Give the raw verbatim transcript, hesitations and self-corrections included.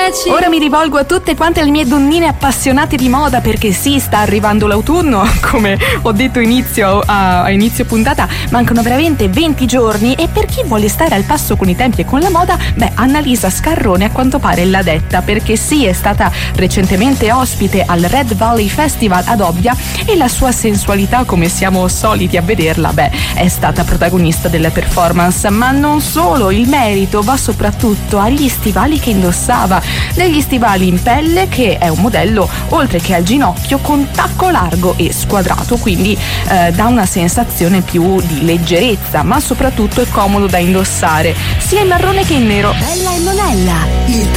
Ora mi rivolgo a tutte quante le mie donnine appassionate di moda, perché sì, sta arrivando l'autunno, come ho detto inizio, a, a inizio puntata, mancano veramente venti giorni, e per chi vuole stare al passo con i tempi e con la moda, beh, Annalisa Scarrone a quanto pare l'ha detta, perché sì, è stata recentemente ospite al Red Valley Festival ad Olbia e la sua sensualità, come siamo soliti a vederla, beh, è stata protagonista della performance. Ma non solo, il merito va soprattutto agli stivali che indossava, degli stivali in pelle, che è un modello oltre che al ginocchio con tacco largo e squadrato, quindi eh, dà una sensazione più di leggerezza, ma soprattutto è comodo da indossare sia in marrone che in nero. Bella e Monella, il